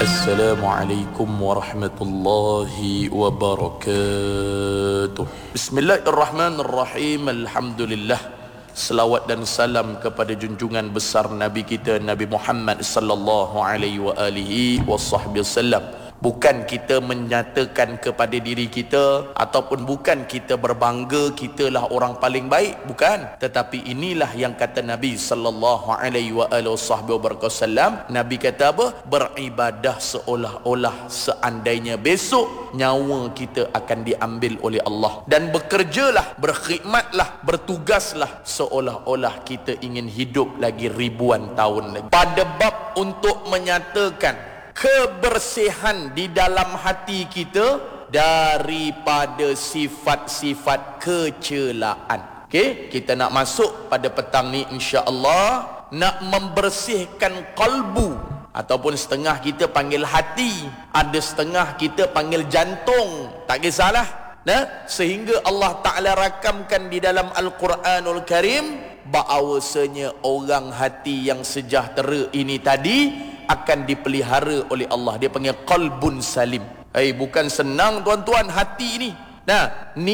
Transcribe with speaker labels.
Speaker 1: Assalamualaikum warahmatullahi wabarakatuh. Bismillahirrahmanirrahim. Alhamdulillah. Selawat dan salam kepada junjungan besar Nabi kita Nabi Muhammad sallallahu alaihi wa alihi wasallam. Bukan kita menyatakan kepada diri kita ataupun bukan kita berbangga kitalah orang paling baik, bukan. Tetapi inilah yang kata Nabi sallallahu alaihi wa alihi wasallam. Nabi kata apa? Beribadah seolah-olah seandainya besok nyawa kita akan diambil oleh Allah, dan bekerjalah, berkhidmatlah, bertugaslah seolah-olah kita ingin hidup lagi ribuan tahun lagi. Pada bab untuk menyatakan kebersihan di dalam hati kita daripada sifat-sifat kecelaan. Okey, kita nak masuk pada petang ni insya-Allah, nak membersihkan kalbu, ataupun setengah kita panggil hati, ada setengah kita panggil jantung, tak kisahlah. Sehingga Allah Ta'ala rakamkan di dalam Al-Quranul Karim bahawasanya orang hati yang sejahtera ini tadi akan dipelihara oleh Allah. Dia panggil qalbun salim. Bukan senang tuan-tuan hati ini.